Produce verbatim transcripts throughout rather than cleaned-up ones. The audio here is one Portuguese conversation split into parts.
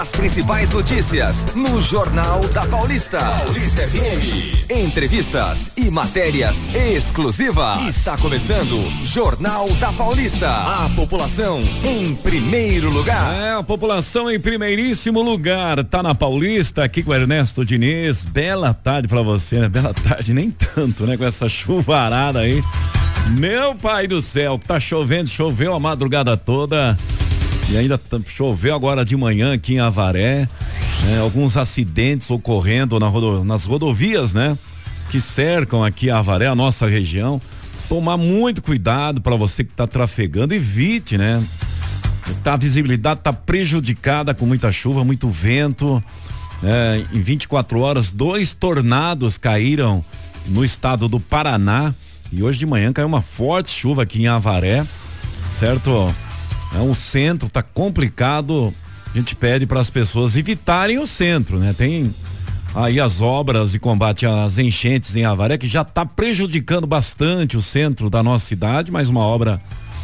As principais notícias no Jornal da Paulista. Paulista F M. Entrevistas e matérias exclusivas. Está começando Jornal da Paulista. A população em primeiro lugar. É, a população em primeiríssimo lugar. Tá na Paulista, aqui com o Ernesto Diniz. Bela tarde pra você, né? Bela tarde, nem tanto, né? Com essa chuvarada aí. Meu pai do céu, tá chovendo, choveu a madrugada toda. E ainda choveu agora de manhã aqui em Avaré, né? Alguns acidentes ocorrendo na rodo, nas rodovias, né? Que cercam aqui Avaré, a nossa região. Tomar muito cuidado para você que está trafegando, evite, né? Tá, a visibilidade tá prejudicada com muita chuva, muito vento. É, em vinte e quatro horas, dois tornados caíram no estado do Paraná. E hoje de manhã caiu uma forte chuva aqui em Avaré, certo? É, o centro tá complicado, a gente pede para as pessoas evitarem o centro, né? Tem aí as obras de combate às enchentes em Avaré que já tá prejudicando bastante o centro da nossa cidade, mas uma obra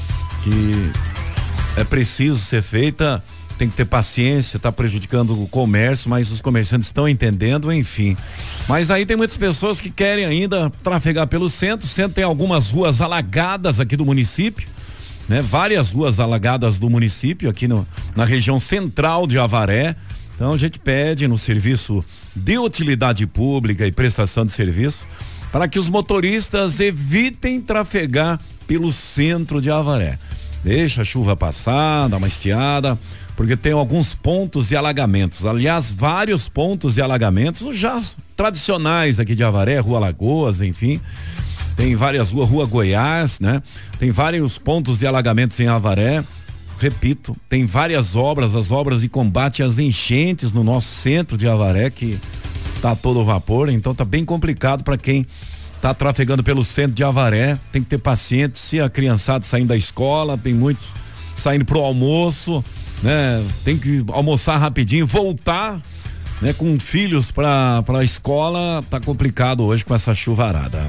que é preciso ser feita, tem que ter paciência, tá prejudicando o comércio, mas os comerciantes estão entendendo, enfim. Mas aí tem muitas pessoas que querem ainda trafegar pelo centro, o centro tem algumas ruas alagadas aqui do município, né? Várias ruas alagadas do município aqui no, na região central de Avaré. Então a gente pede no serviço de utilidade pública e prestação de serviço para que os motoristas evitem trafegar pelo centro de Avaré. Deixa a chuva passar, dá uma estiada, porque tem alguns pontos de alagamentos. Aliás, vários pontos de alagamentos já tradicionais aqui de Avaré, Rua Lagoas, enfim. Tem várias ruas, Rua Goiás, né? Tem vários pontos de alagamentos em Avaré. Repito, tem várias obras, as obras de combate às enchentes no nosso centro de Avaré, que tá a todo vapor, então tá bem complicado para quem tá trafegando pelo centro de Avaré. Tem que ter paciência, se a criançada saindo da escola, tem muitos saindo pro almoço, né? Tem que almoçar rapidinho, voltar, né? Com filhos pra, pra escola, tá complicado hoje com essa chuvarada.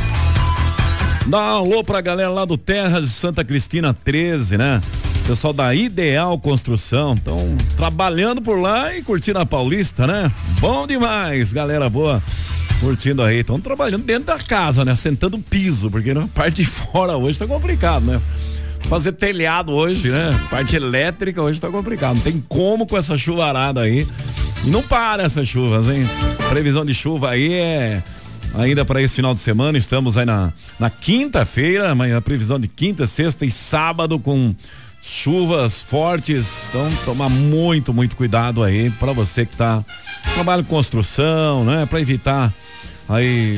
Dá um alô pra galera lá do Terras de Santa Cristina treze, né? Pessoal da Ideal Construção, estão trabalhando por lá e curtindo a Paulista, né? Bom demais, galera boa, curtindo aí, estão trabalhando dentro da casa, né? Sentando piso, porque na parte de fora hoje tá complicado, né? Fazer telhado hoje, né? Parte elétrica hoje tá complicado, não tem como com essa chuvarada aí. E não para essas chuvas, hein? Previsão de chuva aí é ainda para esse final de semana, estamos aí na, na quinta-feira, a previsão de quinta, sexta e sábado com chuvas fortes, então tomar muito, muito cuidado aí para você que tá trabalhando com construção, né? Para evitar aí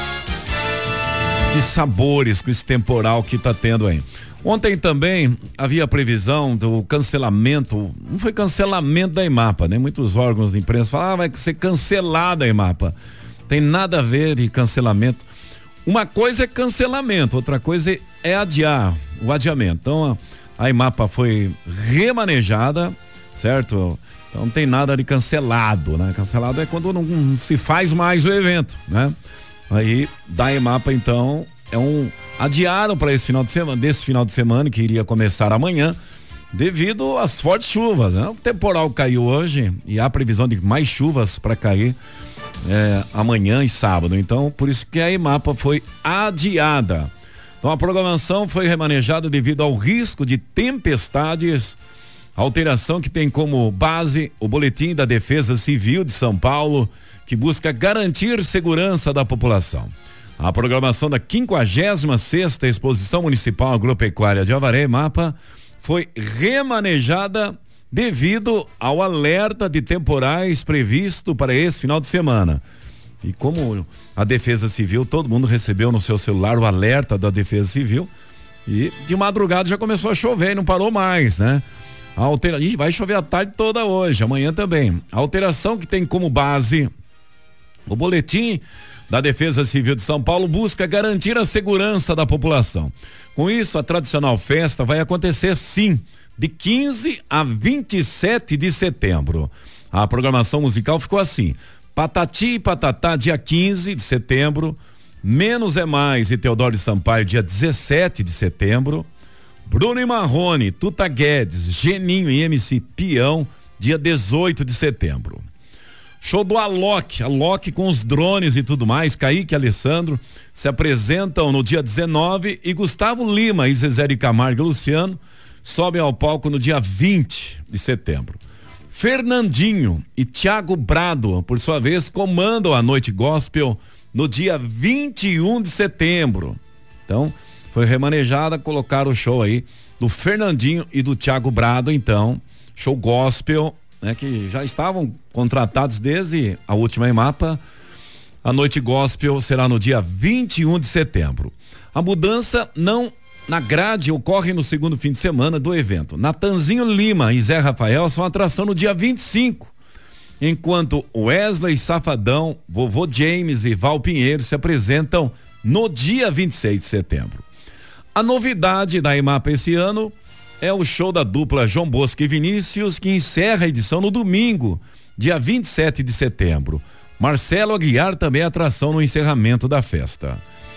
de sabores com esse temporal que tá tendo aí. Ontem também havia previsão do cancelamento, não foi cancelamento da EMAPA, né? Muitos órgãos de imprensa falavam, ah, vai ser cancelada a EMAPA. Tem nada a ver de cancelamento. Uma coisa é cancelamento, outra coisa é adiar, o adiamento. Então a, a EMAPA foi remanejada, certo? Então não tem nada de cancelado, né? Cancelado é quando não, não se faz mais o evento, né? Aí da EMAPA então é um adiaram para esse final de semana, desse final de semana que iria começar amanhã, devido às fortes chuvas, né? O temporal caiu hoje e há previsão de mais chuvas para cair É, amanhã e sábado, então por isso que a EMAPA foi adiada. Então a programação foi remanejada devido ao risco de tempestades, alteração que tem como base o boletim da Defesa Civil de São Paulo, que busca garantir segurança da população. A programação da quinquagésima sexta Exposição Municipal Agropecuária de Avaré, EMAPA, foi remanejada devido ao alerta de temporais previsto para esse final de semana. E como a Defesa Civil, todo mundo recebeu no seu celular o alerta da Defesa Civil, e de madrugada já começou a chover e não parou mais, né? A altera... Ih, vai chover a tarde toda hoje, amanhã também. A alteração que tem como base o boletim da Defesa Civil de São Paulo busca garantir a segurança da população. Com isso, a tradicional festa vai acontecer sim, de quinze a vinte e sete de setembro. A programação musical ficou assim: Patati e Patatá, dia quinze de setembro, Menos é Mais e Teodoro Sampaio, dia dezessete de setembro, Bruno e Marrone, Tuta Guedes, Geninho e M C Peão, dia dezoito de setembro. Show do Alok, Alok com os drones e tudo mais, Kaique e Alessandro se apresentam no dia dezenove e Gustavo Lima e Zezé de Camargo e Luciano sobem ao palco no dia vinte de setembro. Fernandinho e Thiago Brado, por sua vez, comandam a noite gospel no dia vinte e um de setembro. Então, foi remanejada, colocar o show aí do Fernandinho e do Thiago Brado, então, show gospel, né, que já estavam contratados desde a última EMAPA. A noite gospel será no dia vinte e um de setembro. A mudança não na grade ocorre no segundo fim de semana do evento. Natanzinho Lima e Zé Rafael são atração no dia vinte e cinco, enquanto Wesley Safadão, Vovô James e Val Pinheiro se apresentam no dia vinte e seis de setembro. A novidade da EMAPA esse ano é o show da dupla João Bosco e Vinícius, que encerra a edição no domingo, dia vinte e sete de setembro. Marcelo Aguiar também é atração no encerramento da festa.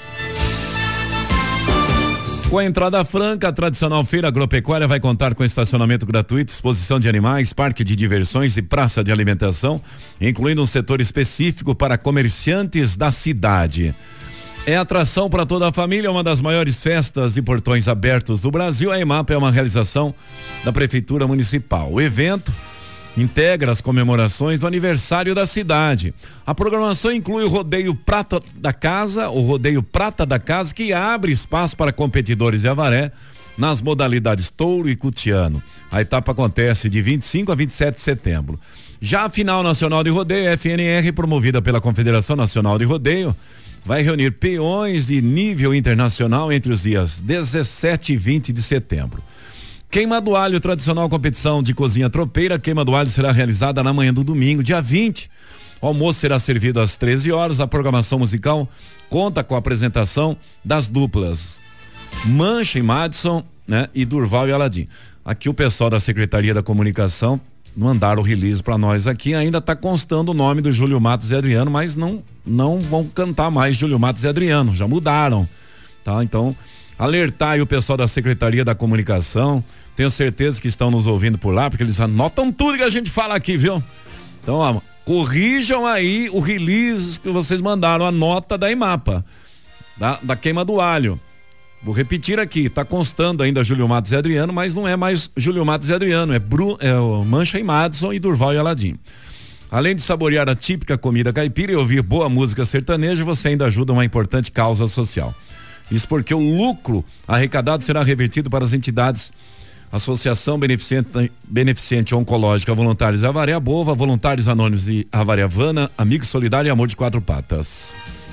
Com a entrada franca, a tradicional feira agropecuária vai contar com estacionamento gratuito, exposição de animais, parque de diversões e praça de alimentação, incluindo um setor específico para comerciantes da cidade. É atração para toda a família, uma das maiores festas de portões abertos do Brasil. A EMAPA é uma realização da Prefeitura Municipal. O evento integra as comemorações do aniversário da cidade. A programação inclui o rodeio Prata da Casa, o rodeio Prata da Casa, que abre espaço para competidores de Avaré nas modalidades touro e cutiano. A etapa acontece de vinte e cinco a vinte e sete de setembro. Já a final nacional de rodeio, F N R, promovida pela Confederação Nacional de Rodeio, vai reunir peões de nível internacional entre os dias dezessete e vinte de setembro. Queima do Alho, tradicional competição de cozinha tropeira. Queima do Alho será realizada na manhã do domingo, dia vinte. O almoço será servido às treze horas. A programação musical conta com a apresentação das duplas Mancha e Madison, né? E Durval e Aladim. Aqui o pessoal da Secretaria da Comunicação mandaram o release para nós aqui. Ainda está constando o nome do Júlio Matos e Adriano, mas não, não vão cantar mais Júlio Matos e Adriano, já mudaram, tá? Então, alertar aí o pessoal da Secretaria da Comunicação. Tenho certeza que estão nos ouvindo por lá, porque eles anotam tudo que a gente fala aqui, viu? Então, ó, corrijam aí o release que vocês mandaram, a nota da EMAPA, da, da Queima do Alho. Vou repetir aqui, tá constando ainda Júlio Matos e Adriano, mas não é mais Júlio Matos e Adriano, é, Bru, é o Mancha e Madison e Durval e Aladim. Além de saborear a típica comida caipira e ouvir boa música sertaneja, você ainda ajuda uma importante causa social. Isso porque o lucro arrecadado será revertido para as entidades Associação Beneficente, Beneficente Oncológica Voluntários de Avaré Bova, Voluntários Anônimos de Avaré Havana, Amigo Solidário e Amor de Quatro Patas.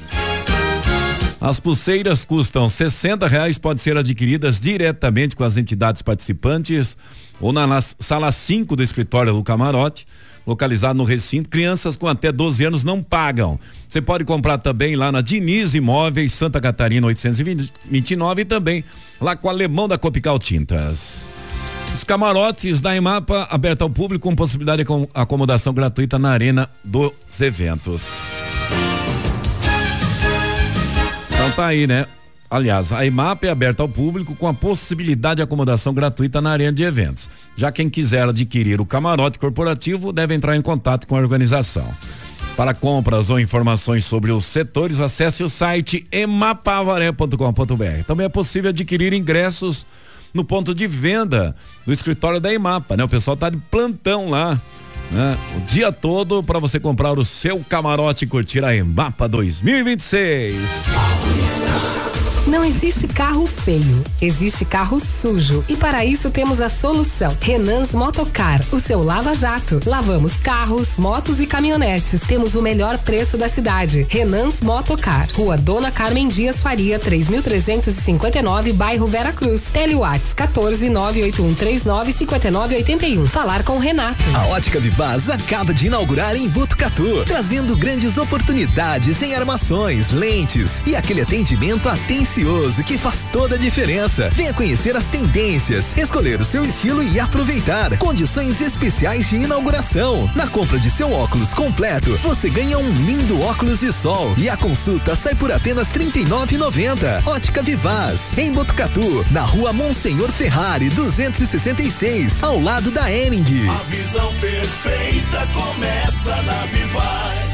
As pulseiras custam sessenta reais, podem ser adquiridas diretamente com as entidades participantes ou na, na sala cinco do escritório do Camarote, localizado no recinto. Crianças com até doze anos não pagam. Você pode comprar também lá na Diniz Imóveis, Santa Catarina oitocentos e vinte e nove, e também lá com o Alemão da Copical Tintas. Os camarotes da EMAPA aberta ao público com possibilidade de acomodação gratuita na arena dos eventos. Então tá aí, né? Aliás, a EMAPA é aberta ao público com a possibilidade de acomodação gratuita na arena de eventos. Já quem quiser adquirir o camarote corporativo deve entrar em contato com a organização. Para compras ou informações sobre os setores, acesse o site emapavaré ponto com ponto br. Também é possível adquirir ingressos no ponto de venda do escritório da EMAPA, né? O pessoal tá de plantão lá, né? O dia todo para você comprar o seu camarote e curtir a EMAPA dois mil e vinte e seis. Não existe carro feio, existe carro sujo. E para isso temos a solução. Renans Motocar, o seu lava-jato. Lavamos carros, motos e caminhonetes. Temos o melhor preço da cidade. Renans Motocar, Rua Dona Carmen Dias Faria, três mil trezentos e cinquenta e nove, bairro Vera Cruz. Telewatts quatorze, nove oito um três nove, cinco nove oito um. Falar com o Renato. A Ótica Vivaz acaba de inaugurar em Botucatu, trazendo grandes oportunidades em armações, lentes e aquele atendimento atencioso precioso que faz toda a diferença. Venha conhecer as tendências, escolher o seu estilo e aproveitar. Condições especiais de inauguração. Na compra de seu óculos completo, você ganha um lindo óculos de sol e a consulta sai por apenas trinta e nove reais e noventa centavos. Ótica Vivaz, em Botucatu, na rua Monsenhor Ferrari, duzentos e sessenta e seis, ao lado da Hering. A visão perfeita começa na Vivaz.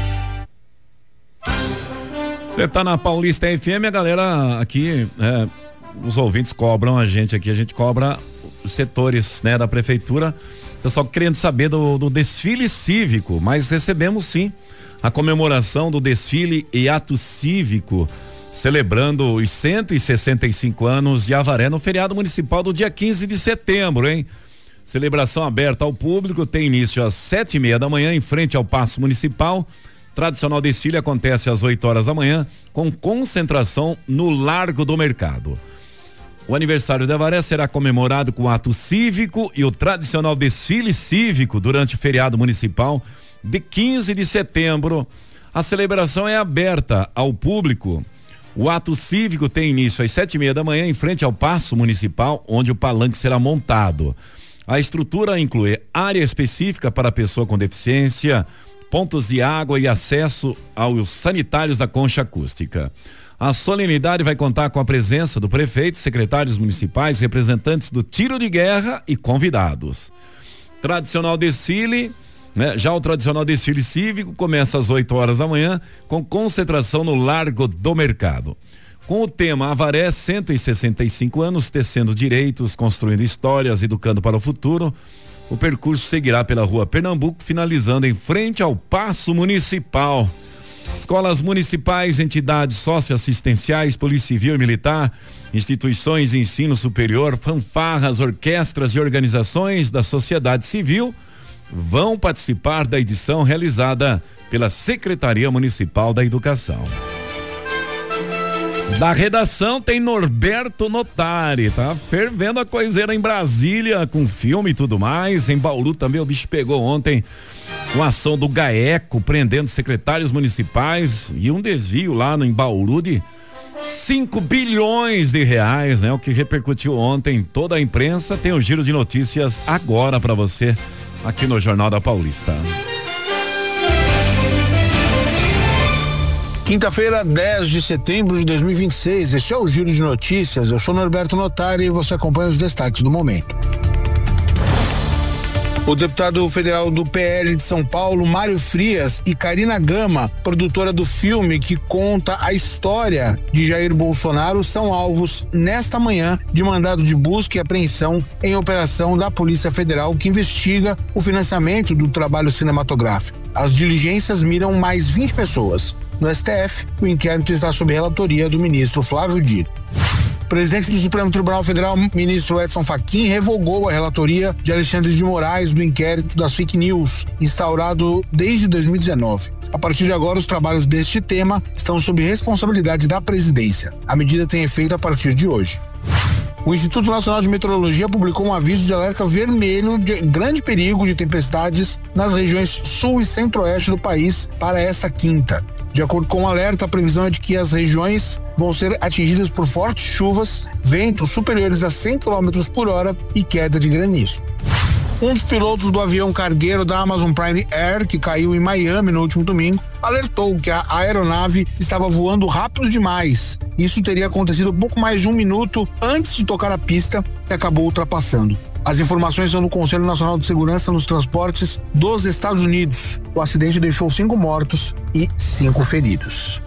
Você tá na Paulista F M, a galera aqui, é, os ouvintes cobram a gente aqui, a gente cobra os setores, né, da prefeitura. Pessoal querendo saber do, do desfile cívico, mas recebemos sim a comemoração do desfile e ato cívico, celebrando os cento e sessenta e cinco anos de Avaré no feriado municipal do dia quinze de setembro, hein? Celebração aberta ao público, tem início às sete e meia da manhã em frente ao Paço Municipal. Tradicional desfile acontece às oito horas da manhã, com concentração no Largo do Mercado. O aniversário de Avaré será comemorado com ato cívico e o tradicional desfile cívico durante o feriado municipal de quinze de setembro. A celebração é aberta ao público. O ato cívico tem início às sete e meia da manhã em frente ao Paço Municipal, onde o palanque será montado. A estrutura inclui área específica para a pessoa com deficiência, pontos de água e acesso aos sanitários da concha acústica. A solenidade vai contar com a presença do prefeito, secretários municipais, representantes do tiro de guerra e convidados. Tradicional desfile, né? Já o tradicional desfile cívico começa às oito horas da manhã, com concentração no Largo do Mercado. Com o tema Avaré, cento e sessenta e cinco anos, tecendo direitos, construindo histórias, educando para o futuro. O percurso seguirá pela Rua Pernambuco, finalizando em frente ao Paço Municipal. Escolas municipais, entidades socioassistenciais, Polícia Civil e Militar, instituições de ensino superior, fanfarras, orquestras e organizações da sociedade civil vão participar da edição realizada pela Secretaria Municipal da Educação. Da redação tem Norberto Notari, tá fervendo a coiseira em Brasília com filme e tudo mais. Em Bauru também o bicho pegou ontem com a ação do GAECO, prendendo secretários municipais e um desvio lá no, em Bauru de cinco bilhões de reais, né? O que repercutiu ontem em toda a imprensa. Tem o giro de notícias agora para você aqui no Jornal da Paulista. Quinta-feira, dez de setembro de dois mil e vinte e seis, este é o Giro de Notícias. Eu sou Norberto Notari e você acompanha os destaques do momento. O deputado federal do P L de São Paulo, Mário Frias, e Karina Gama, produtora do filme que conta a história de Jair Bolsonaro, são alvos nesta manhã de mandado de busca e apreensão em operação da Polícia Federal que investiga o financiamento do trabalho cinematográfico. As diligências miram mais vinte pessoas. No S T F, o inquérito está sob relatoria do ministro Flávio Dino. O presidente do Supremo Tribunal Federal, ministro Edson Fachin, revogou a relatoria de Alexandre de Moraes do inquérito das fake news, instaurado desde dois mil e dezenove. A partir de agora, os trabalhos deste tema estão sob responsabilidade da presidência. A medida tem efeito a partir de hoje. O Instituto Nacional de Meteorologia publicou um aviso de alerta vermelho de grande perigo de tempestades nas regiões sul e centro-oeste do país para esta quinta. De acordo com o alerta, a previsão é de que as regiões vão ser atingidas por fortes chuvas, ventos superiores a cem quilômetros por hora e queda de granizo. Um dos pilotos do avião cargueiro da Amazon Prime Air, que caiu em Miami no último domingo, alertou que a aeronave estava voando rápido demais. Isso teria acontecido pouco mais de um minuto antes de tocar a pista e acabou ultrapassando. As informações são do Conselho Nacional de Segurança nos Transportes dos Estados Unidos. O acidente deixou cinco mortos e cinco feridos.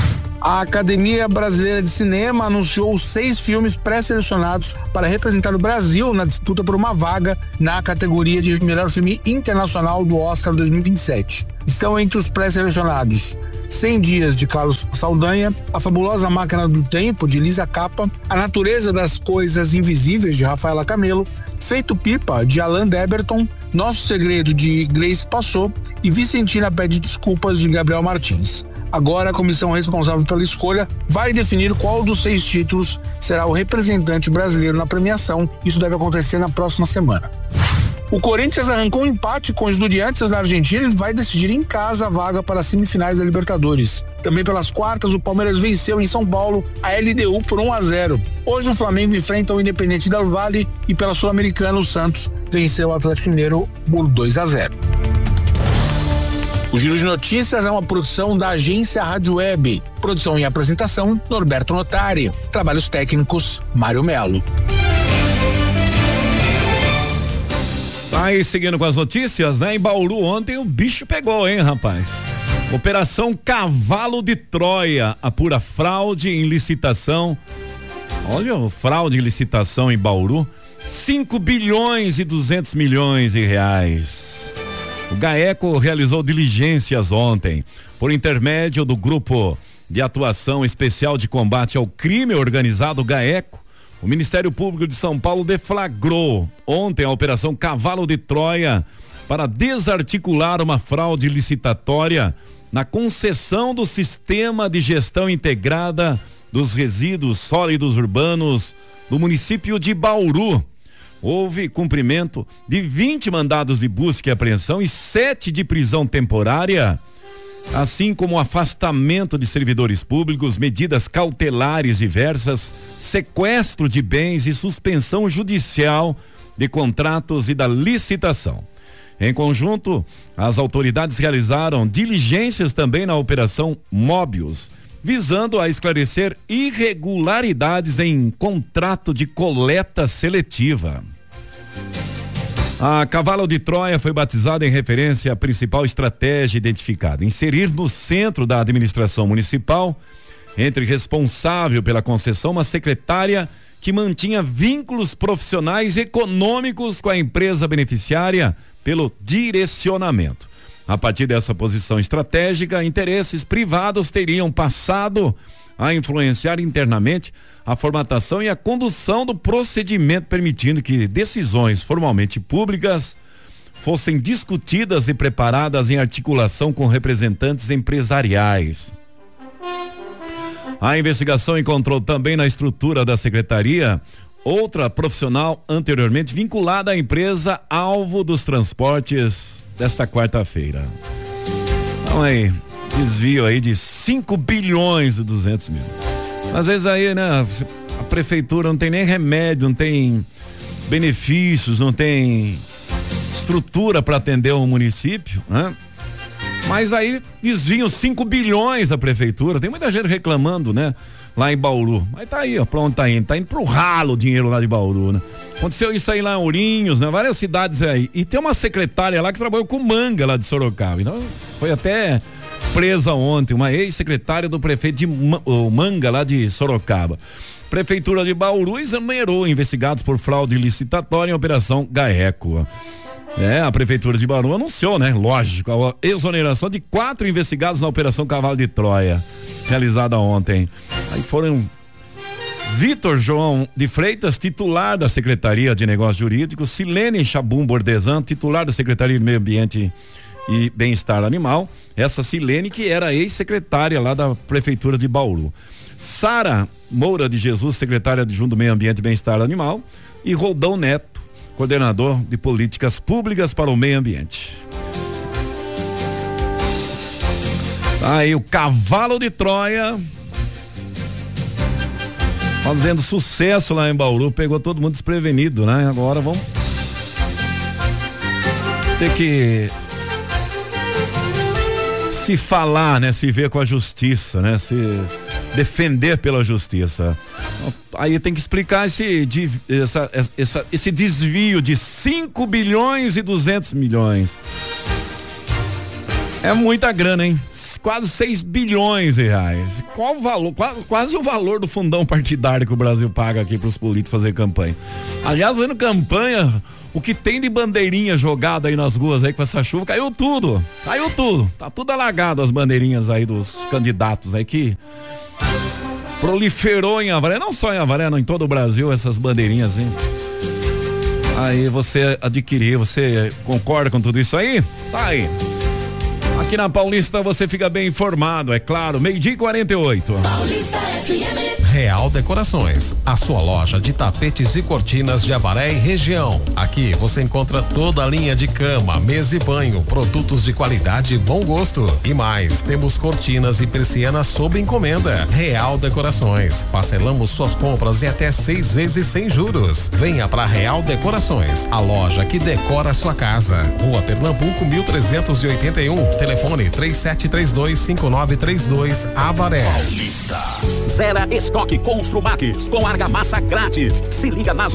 A Academia Brasileira de Cinema anunciou seis filmes pré-selecionados para representar o Brasil na disputa por uma vaga na categoria de melhor filme internacional do Oscar dois mil e vinte e sete. Estão entre os pré-selecionados cem dias, de Carlos Saldanha, A Fabulosa Máquina do Tempo, de Lisa Capa, A Natureza das Coisas Invisíveis, de Rafaela Camelo, Feito Pipa, de Alan Deberton, Nosso Segredo, de Gleice Passot e Vicentina Pede Desculpas, de Gabriel Martins. Agora, a comissão responsável pela escolha vai definir qual dos seis títulos será o representante brasileiro na premiação. Isso deve acontecer na próxima semana. O Corinthians arrancou um empate com os Estudiantes na Argentina e vai decidir em casa a vaga para as semifinais da Libertadores. Também pelas quartas, o Palmeiras venceu em São Paulo a L D U por um a zero. Hoje o Flamengo enfrenta o Independente Del Valle e pela Sul-Americana o Santos venceu o Atlético Mineiro por dois a zero. O Giro de Notícias é uma produção da agência Rádio Web. Produção e apresentação, Norberto Notari. Trabalhos técnicos, Mário Melo. Aí, seguindo com as notícias, né? Em Bauru ontem o bicho pegou, hein, rapaz? Operação Cavalo de Troia apura fraude em licitação. Olha o fraude em licitação em Bauru. cinco bilhões e duzentos milhões de reais. O GAECO realizou diligências ontem por intermédio do Grupo de Atuação Especial de Combate ao Crime Organizado GAECO. O Ministério Público de São Paulo deflagrou ontem a Operação Cavalo de Troia para desarticular uma fraude licitatória na concessão do Sistema de Gestão Integrada dos Resíduos Sólidos Urbanos do município de Bauru. Houve cumprimento de vinte mandados de busca e apreensão e sete de prisão temporária, assim como afastamento de servidores públicos, medidas cautelares diversas, sequestro de bens e suspensão judicial de contratos e da licitação. Em conjunto, as autoridades realizaram diligências também na Operação Móbius, visando a esclarecer irregularidades em contrato de coleta seletiva. A Cavalo de Troia foi batizada em referência à principal estratégia identificada: inserir no centro da administração municipal, entre responsável pela concessão, uma secretária que mantinha vínculos profissionais e econômicos com a empresa beneficiária pelo direcionamento. A partir dessa posição estratégica, interesses privados teriam passado a influenciar internamente a formatação e a condução do procedimento, permitindo que decisões formalmente públicas fossem discutidas e preparadas em articulação com representantes empresariais. A investigação encontrou também na estrutura da secretaria outra profissional anteriormente vinculada à empresa alvo dos transportes desta quarta-feira. Então aí, desvio aí de cinco bilhões e duzentos mil. Às vezes aí, né, a prefeitura não tem nem remédio, não tem benefícios, não tem estrutura para atender o município, né? Mas aí desviam cinco bilhões da prefeitura. Tem muita gente reclamando, né? Lá em Bauru. Mas tá aí, ó, pra onde tá indo? Tá indo pro ralo o dinheiro lá de Bauru, né? Aconteceu isso aí lá em Ourinhos, né? Várias cidades aí. E tem uma secretária lá que trabalhou com Manga lá de Sorocaba. Então foi até presa ontem, uma ex-secretária do prefeito de Manga lá de Sorocaba. Prefeitura de Bauru exonerou investigados por fraude licitatória em Operação GAECO. É, a Prefeitura de Bauru anunciou, né? Lógico, a exoneração de quatro investigados na Operação Cavalo de Troia, realizada ontem. Aí foram Vitor João de Freitas, titular da Secretaria de Negócios Jurídicos, Silene Chabum Bordesan, titular da Secretaria de Meio Ambiente e Bem-Estar Animal, essa Silene que era ex-secretária lá da Prefeitura de Bauru. Sara Moura de Jesus, secretária adjunta do Meio Ambiente e Bem-Estar Animal, e Roldão Neto, coordenador de políticas públicas para o meio ambiente. Aí o Cavalo de Troia fazendo sucesso lá em Bauru, pegou todo mundo desprevenido, né? Agora vamos ter que se falar, né? Se ver com a justiça, né? Se defender pela justiça. Aí tem que explicar esse, essa, essa, esse desvio de cinco bilhões e duzentos milhões. É muita grana, hein? Quase seis bilhões de reais. Qual o valor? Quase, quase o valor do fundão partidário que o Brasil paga aqui para os políticos fazer campanha. Aliás, vendo campanha, o que tem de bandeirinha jogada aí nas ruas aí com essa chuva, caiu tudo. Caiu tudo. Tá tudo alagado as bandeirinhas aí dos candidatos aí que proliferou em Avaré, não só em Avaré, não, em todo o Brasil, essas bandeirinhas, hein? Aí você adquirir, você concorda com tudo isso aí? Tá aí. Aqui na Paulista você fica bem informado, é claro, meio-dia e quarenta e oito. Paulista F M. Real Decorações, a sua loja de tapetes e cortinas de Avaré e região. Aqui você encontra toda a linha de cama, mesa e banho, produtos de qualidade e bom gosto. E mais, temos cortinas e persianas sob encomenda. Real Decorações, parcelamos suas compras em até seis vezes sem juros. Venha para Real Decorações, a loja que decora sua casa. Rua Pernambuco, mil trezentos e oitenta e um, telefone três sete três dois cinco nove três dois, Avaré. Paulista. Zera Estoque Construmax com argamassa grátis. Se liga nas